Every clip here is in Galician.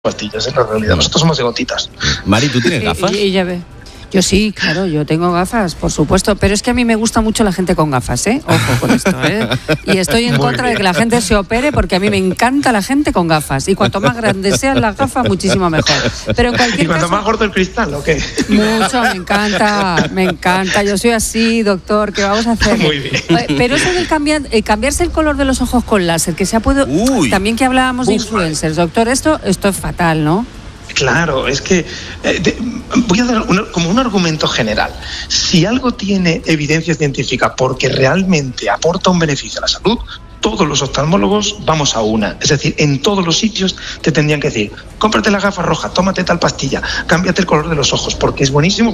pastillas, en la realidad. Nosotros somos de gotitas. Mari, ¿tú tienes gafas? Y ya ve. Yo sí, claro, yo tengo gafas, por supuesto, pero es que a mí me gusta mucho la gente con gafas, ¿eh? Ojo con esto, ¿eh? Y estoy en contra de que la gente se opere porque a mí me encanta la gente con gafas. Y cuanto más grandes sean las gafas, muchísimo mejor. Pero en cualquier ¿Y cuanto caso, más corto el cristal o qué? Mucho, me encanta. Yo soy así, doctor, ¿qué vamos a hacer? Muy bien. Pero eso del cambiarse el color de los ojos con láser, que se ha podido... También que hablábamos de influencers, doctor, esto es fatal, ¿no? Claro, es que voy a dar como un argumento general. Si algo tiene evidencia científica porque realmente aporta un beneficio a la salud, todos los oftalmólogos vamos a una. Es decir, en todos los sitios te tendrían que decir, cómprate la gafa roja, tómate tal pastilla, cámbiate el color de los ojos, porque es buenísimo.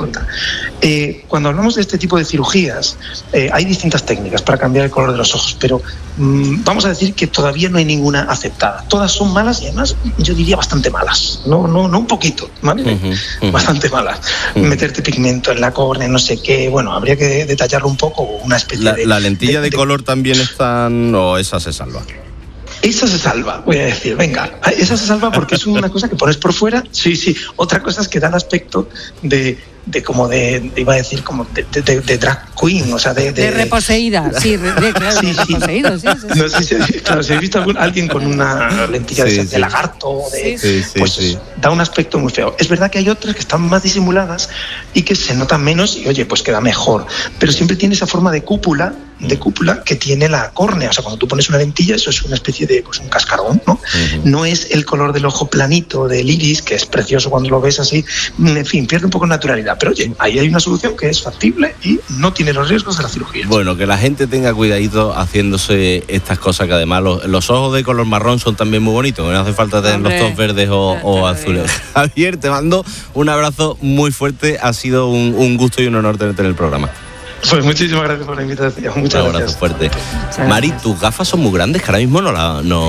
Cuando hablamos de este tipo de cirugías, hay distintas técnicas para cambiar el color de los ojos, pero vamos a decir que todavía no hay ninguna aceptada. Todas son malas y además yo diría bastante malas. No un poquito, ¿vale? Bastante malas. Meterte pigmento en la córnea, no sé qué, bueno, habría que detallarlo un poco, una especie de... ¿La lentilla de color también están o esa se salva? Esa se salva, voy a decir, venga, esa se salva porque es una cosa que pones por fuera, sí. Otra cosa es que da el aspecto de iba a decir, como de drag queen, o sea, de reposeída, claro, sí. reposeído, sí. No sé si habéis visto a alguien con una lentilla de lagarto, pues da un aspecto muy feo. Es verdad que hay otras que están más disimuladas y que se notan menos y, oye, pues queda mejor, pero siempre tiene esa forma de cúpula que tiene la córnea. O sea, cuando tú pones una lentilla, eso es una especie de, pues, un cascarón, ¿no? No es el color del ojo planito, del iris, que es precioso cuando lo ves así. En fin, pierde un poco de naturalidad. Pero oye, ahí hay una solución que es factible y no tiene los riesgos de la cirugía. Bueno, que la gente tenga cuidadito haciéndose estas cosas, que además los ojos de color marrón son también muy bonitos. No hace falta tener los tonos verdes o azules. Javier, te mando un abrazo muy fuerte. Ha sido un gusto y un honor tenerte en el programa. Pues muchísimas gracias por la invitación. Muchas gracias. Un abrazo fuerte. Mari, tus gafas son muy grandes, que ahora mismo no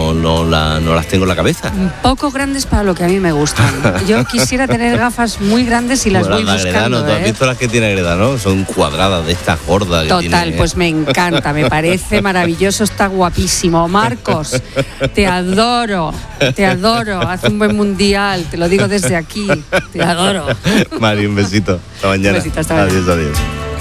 las tengo en la cabeza. Poco grandes para lo que a mí me gustan. Yo quisiera tener gafas muy grandes y las voy buscando. ¿Tú has visto las que tiene Greda, no? Son cuadradas, de estas gordas. Que Total, tiene... pues me encanta, me parece maravilloso, está guapísimo. Marcos, te adoro. Haz un buen mundial, te lo digo desde aquí. Te adoro. Mari, un besito. Hasta mañana. Un besito, hasta mañana. Adiós.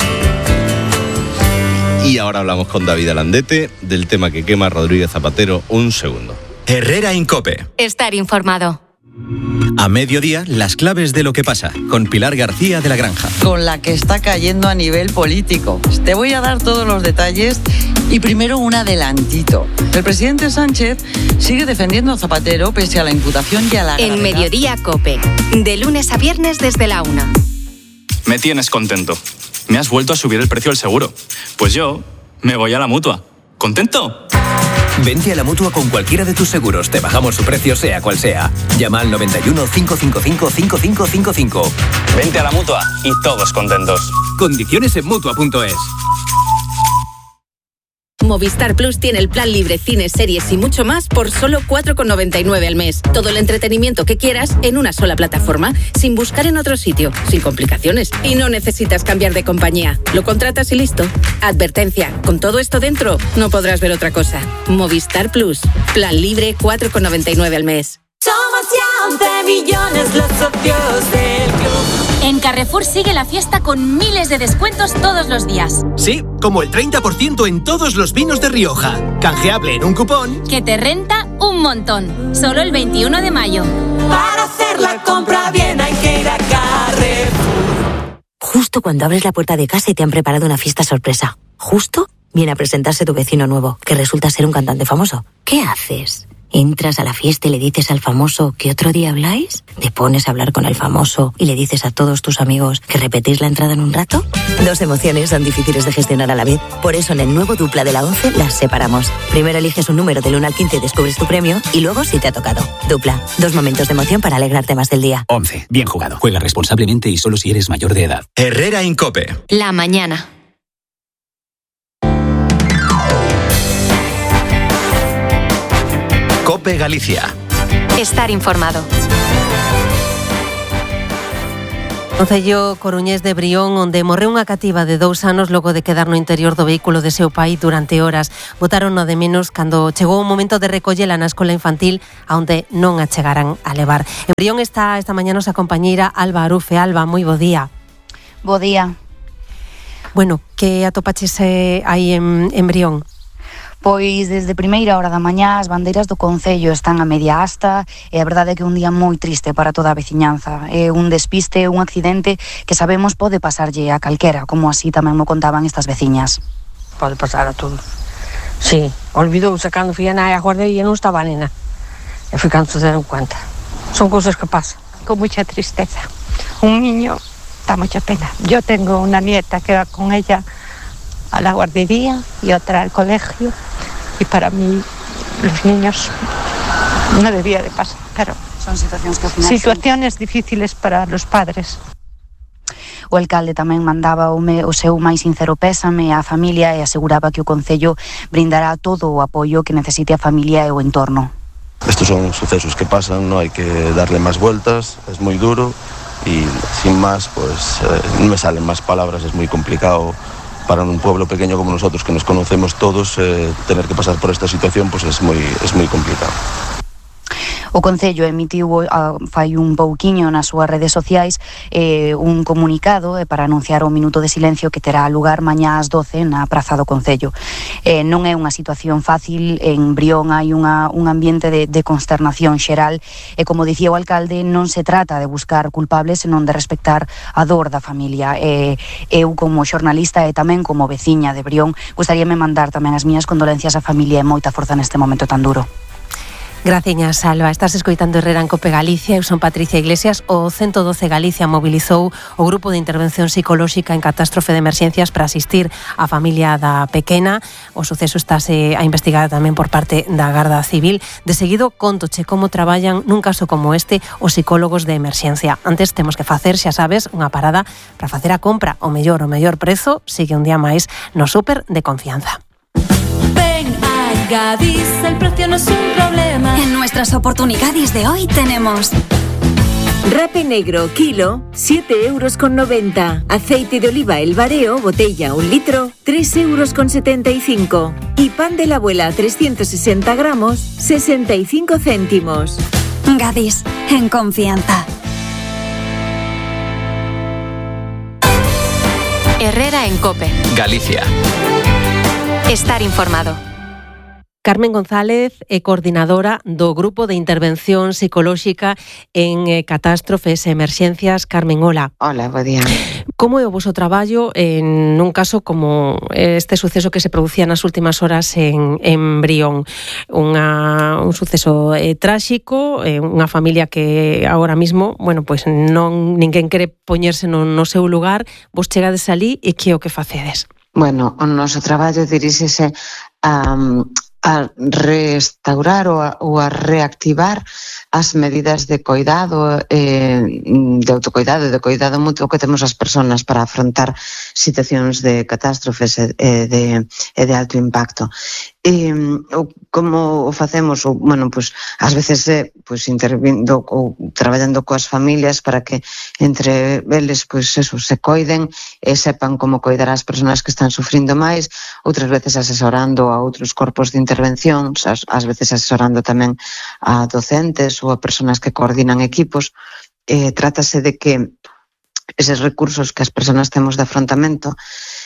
Y ahora hablamos con David Alandete del tema que quema Rodríguez Zapatero. Un segundo. Herrera en COPE. Estar informado. A mediodía, las claves de lo que pasa, con Pilar García de la Granja. Con la que está cayendo a nivel político. Te voy a dar todos los detalles y primero un adelantito. El presidente Sánchez sigue defendiendo a Zapatero pese a la imputación y a la gravedad. En Mediodía COPE, de lunes a viernes desde la 1. Me tienes contento. Me has vuelto a subir el precio del seguro. Pues yo me voy a la Mutua. ¿Contento? Vente a la Mutua con cualquiera de tus seguros. Te bajamos su precio, sea cual sea. Llama al 91 555 5555. Vente a la Mutua y todos contentos. Condiciones en Mutua.es. Movistar Plus tiene el plan libre, cines, series y mucho más por solo 4,99 al mes. Todo el entretenimiento que quieras en una sola plataforma, sin buscar en otro sitio, sin complicaciones. Y no necesitas cambiar de compañía. Lo contratas y listo. Advertencia, con todo esto dentro, no podrás ver otra cosa. Movistar Plus, plan libre, 4,99 al mes. Somos ya 11 millones los socios del club. En Carrefour sigue la fiesta con miles de descuentos todos los días. Sí, como el 30% en todos los vinos de Rioja. Canjeable en un cupón que te renta un montón. Solo el 21 de mayo. Para hacer la compra bien hay que ir a Carrefour. Justo cuando abres la puerta de casa y te han preparado una fiesta sorpresa. Justo viene a presentarse tu vecino nuevo, que resulta ser un cantante famoso. ¿Qué haces? ¿Entras a la fiesta y le dices al famoso que otro día habláis? ¿Te pones a hablar con el famoso y le dices a todos tus amigos que repetís la entrada en un rato? Dos emociones son difíciles de gestionar a la vez. Por eso en el nuevo Dupla de la 11 las separamos. Primero eliges un número del 1 al 15 y descubres tu premio y luego si te ha tocado. Dupla, dos momentos de emoción para alegrarte más del día. 11. Bien jugado. Juega responsablemente y solo si eres mayor de edad. Herrera en COPE. La mañana. COPE Galicia. Estar informado. Concello coruñés de Brión, onde morreu unha cativa de 2 anos logo de quedar no interior do vehículo de seu pai durante horas. Botaron no de menos cando chegou o momento de recollela na escola infantil, onde non a chegaran a levar. En Brión está esta mañá nosa compañeira Alba Arufe. Alba, moi bo día. Bo día. Bueno, que atopaches aí en Brión? Pois desde primeira hora da mañá as bandeiras do Concello están a media asta e a verdade é que é un día moi triste para toda a veciñanza. É un despiste, un accidente que sabemos pode pasarlle a calquera, como así tamén mo contaban estas veciñas. Pode pasar a todos. Sí, olvidouse cando fui a nai a guardería non estaba a nena. E foi cando se deron cuenta. Son cousas que pasan. Con mucha tristeza. Un niño da mucha pena. Yo tengo una nieta que va con ella a la guardería y otra al colegio, y para mí los niños no debía de pasar, pero son situacións que ao final situaciones difíciles para los padres. O alcalde tamén mandaba o seu máis sincero pésame á familia e aseguraba que o Concello brindará todo o apoio que necesite a familia e o entorno. Estos son sucesos que pasan, no hay que darle más vueltas, es muy duro y sin más pues no me salen más palabras, es muy complicado. Para un pueblo pequeño como nosotros, que nos conocemos todos, tener que pasar por esta situación pues es muy complicado. O Concello emitiu fai un pouquiño nas súas redes sociais un comunicado para anunciar o minuto de silencio que terá lugar mañá ás 12 na Praza do Concello. Non é unha situación fácil, en Brión hai un ambiente de consternación xeral e, como dicía o alcalde, non se trata de buscar culpables, senón de respectar a dor da familia. Eu, como xornalista e tamén como veciña de Brión, gustaríame mandar tamén as miñas condolencias á familia e moita forza neste momento tan duro. Graciñas, Alba. Estás escoitando Herrera en Cope Galicia. Eu son Patricia Iglesias. O 112 Galicia mobilizou o grupo de intervención psicolóxica en catástrofe de emerxencias para asistir á familia da pequena. O suceso estáse a investigar tamén por parte da Garda Civil. De seguido, contoche como traballan nun caso como este os psicólogos de emerxencia. Antes temos que facer, xa sabes, unha parada para facer a compra. O mellor prezo sigue un día máis no súper de confianza. Gadis, el precio no es un problema. En nuestras oportunidades de hoy tenemos rape negro, kilo, 7,90 €. Aceite de oliva El Bareo, botella 1 litro, 3,75 €. Y pan de la abuela, 360 gramos, 65 céntimos. Gadis, en confianza. Herrera en Cope. Galicia. Estar informado. Carmen González é coordinadora do Grupo de Intervención Psicolóxica en Catástrofes e Emerxencias. Carmen, hola. Hola, bo día. Como é o voso traballo en un caso como este suceso que se producía nas últimas horas en Brión? Un suceso tráxico, unha familia que agora mismo, pues ninguén quere poñerse no seu lugar. Vos chegades alí e que é o que facedes? Bueno, o noso traballo diríxese a restaurar ou a reactivar as medidas de coidado, de autocoidado e de coidado mutuo que temos as persoas para afrontar situacións de catástrofes e de alto impacto. Como o facemos? Ás veces intervindo ou traballando coas familias para que entre eles se coiden e sepan como coidar as persoas que están sufrindo máis, outras veces asesorando a outros corpos de intervención, ás veces asesorando tamén a docentes ou a persoas que coordinan equipos. Trátase de que eses recursos que as persoas temos de afrontamento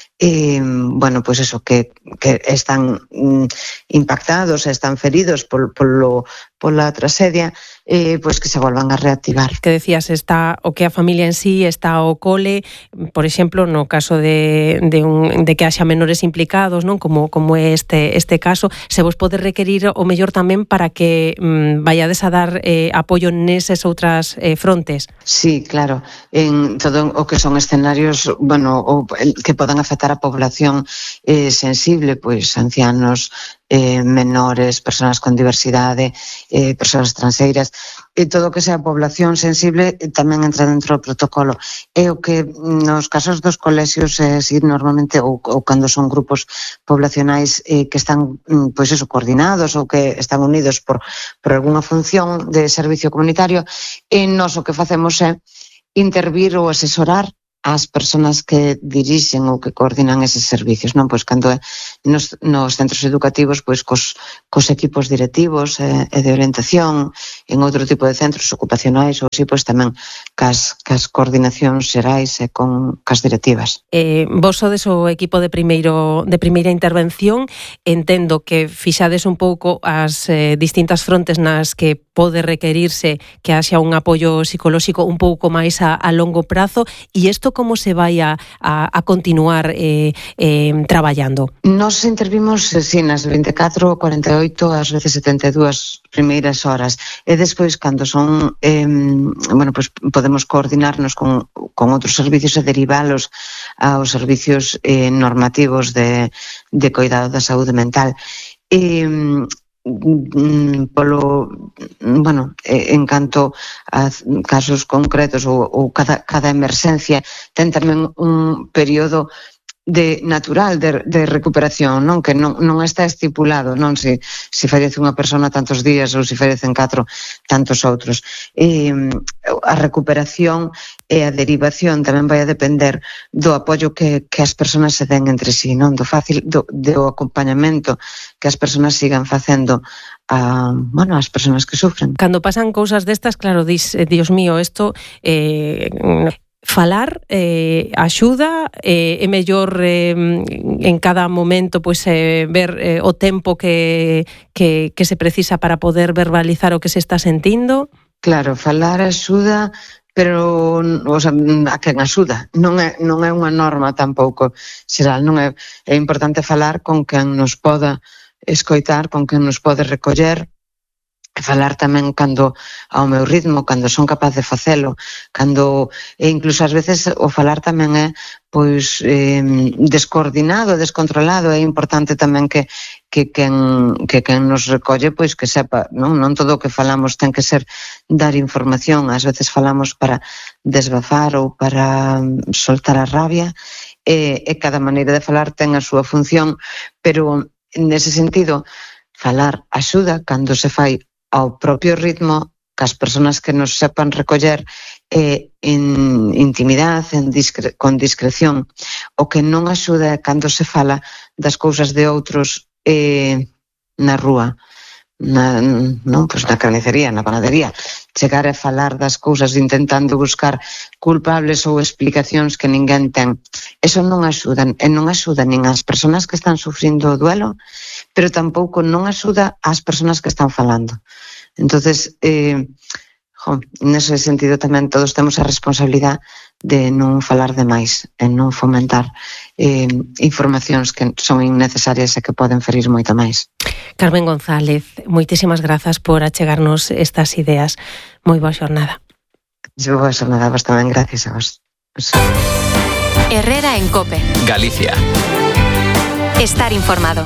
que están impactados, están feridos pola tragedia, que se volvan a reactivar. Que decías, está o que a familia en sí, está o cole, por exemplo, no caso de que haxa menores implicados, non? Como é este caso, se vos pode requerir o mellor tamén para que vayades a dar apoio neses outras frontes. Sí, claro, en todo o que son escenarios, que podan afectar a población sensible, ancianos, menores, persoas con diversidade, persoas transeiras, e todo o que sea población sensible tamén entra dentro do protocolo. É o que nos casos dos colexios normalmente, ou cando son grupos poblacionais que están coordinados ou que están unidos por algunha función de servicio comunitario, e nós o que facemos é intervir ou asesorar as persoas que dirixen ou que coordinan eses servicios, non? Pois cando é nos centros educativos, pois cos equipos directivos e de orientación, en outro tipo de centros ocupacionais ou así, pois tamén cas coordinacións xerais e cas directivas. Vos sodes o equipo de primeira intervención, entendo que fixades un pouco as distintas frontes nas que pode requerirse que haxa un apoio psicolóxico un pouco máis a longo prazo, e isto como se vai a continuar traballando? Nos intervimos nas 24, 48, ás veces 72 primeiras horas, e despois cando son pues podemos coordinarnos con outros servicios e derivalos aos servicios normativos de cuidado da saúde mental. En canto a casos concretos ou cada emerxencia ten tamén un período natural de recuperación, non? Que non está estipulado, non se fallece unha persona tantos días ou se fallecen 4 tantos outros. A recuperación e a derivación tamén vai a depender do apoio que as persoas se den entre sí, non? Do acompañamento que as persoas sigan facendo as persoas que sufren. Cando pasan cousas destas, claro, Dios mío, isto falar axuda, é mellor en cada momento pois ver o tempo que se precisa para poder verbalizar o que se está sentindo. Claro, falar axuda, pero a quen axuda non é unha norma tampouco xeral, non é importante falar con quen nos poda escoitar, con quen nos pode recoller, falar tamén cando ao meu ritmo, cando son capaz de facelo, e incluso ás veces o falar tamén é pois descoordinado, descontrolado. É importante tamén que quen nos recolle pois que sepa, non todo o que falamos ten que ser dar información, ás veces falamos para desbafar ou para soltar a rabia, e cada maneira de falar ten a súa función, pero nese sentido falar axuda cando se fai ao propio ritmo, cas persoas que nos sepan recoller en intimidade, con discreción. O que non axuda é cando se fala das cousas de outros na rúa, na carnicería, na panadería. Chegar a falar das cousas intentando buscar culpables ou explicacións que ninguén ten. Eso non axuda, e non axuda nin as persoas que están sufrindo o duelo, pero tampouco non axuda ás persoas que están falando. Entonces, nese sentido tamén todos temos a responsabilidade de non falar demais, e non fomentar informacións que son innecesarias e que poden ferir moito máis. Carmen González, moitísimas grazas por achegarnos estas ideas. Moi boa xornada. Boa xornada, vos tamén, gracias a vos. Herrera en COPE. Galicia. Estar informado.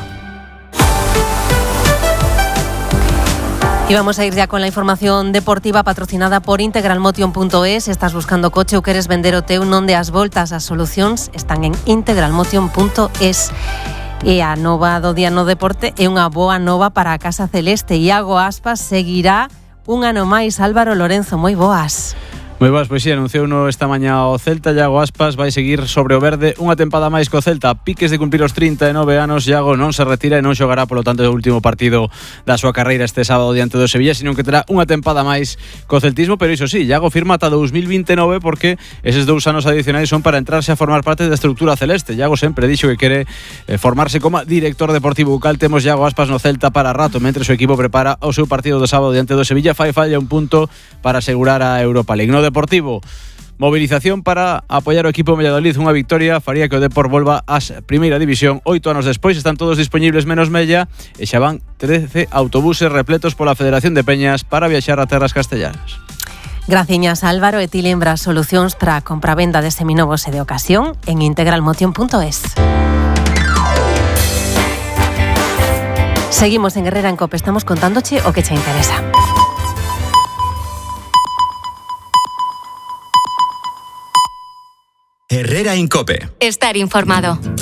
Y vamos a ir ya con la información deportiva patrocinada por integralmotion.es. Estás buscando coche ou queres vender o teu, non deas voltas. As solucións están en integralmotion.es. E a nova do día no deporte é unha boa nova para a Casa Celeste. Iago Aspas seguirá un ano máis. Álvaro Lorenzo, moi boas. Moi boas, pois si, anunciou esta mañá o Celta. Iago Aspas vai seguir sobre o verde unha tempada máis co Celta. Piques de cumprir os 39 anos, Iago non se retira e non xogará, polo tanto, o último partido da súa carreira este sábado diante do Sevilla, sino que terá unha tempada máis co celtismo. Pero iso sí, Iago firma ata 2029 porque eses 2 anos adicionais son para entrarse a formar parte da estructura celeste. Iago sempre dixo que quere formarse como director deportivo. Cal temos Iago Aspas no Celta para rato, mentre o equipo prepara o seu partido do sábado diante do Sevilla. Falla un punto para asegurar a Europa League. No Deportivo, movilización para apoiar o equipo Valladolid. Unha victoria faría que o Depor volva ás primeira división 8 anos despois. Están todos dispoñibles menos Mella e xa van 13 autobuses repletos pola Federación de Peñas para viaxar a terras castellanas. Graciñas, Álvaro. E ti lembras solucións para a compra-venda de seminovos e de ocasión en integralmotion.es. Seguimos en Herrera en COPE. Estamos contándoche o que che interesa. Herrera en COPE. Estar informado.